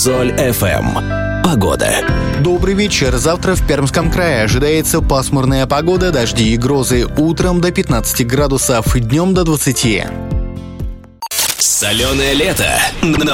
Соль FM. Погода. Добрый вечер. Завтра в Пермском крае ожидается пасмурная погода, дожди и грозы. Утром до 15 градусов, днем до 20. Соленое лето.